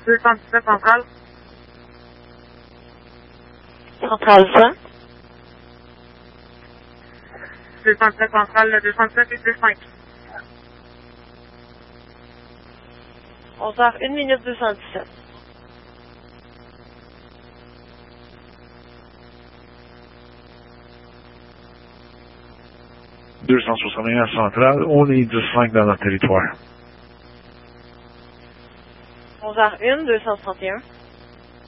217 centrale. Centrale 20. 217 centrale, le 217 et 25. 11h, 1 minute 217. « 261 centrale, on est 15 dans notre territoire. 11h01, 231.